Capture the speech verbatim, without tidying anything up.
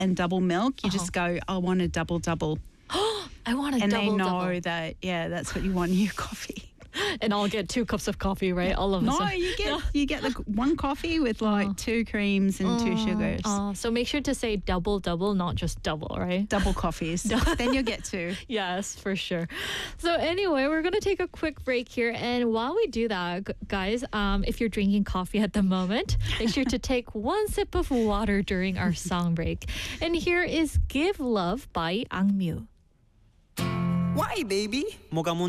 and double milk, you Uh-huh. just go, I want a double double. I want a And they double know double. that, yeah, that's what you want in your coffee. And I'll get two cups of coffee, right? All of a No, sudden. you get you get the one coffee with like two creams and two sugars. Oh, so make sure to say double double, not just double, right? Double coffees. Then you'll get two. Yes, for sure. So anyway, we're going to take a quick break here. And while we do that, gu- guys, um, if you're drinking coffee at the moment, make sure to take one sip of water during our song break. And here is Give Love by Angmyu. Why, baby? 뭐가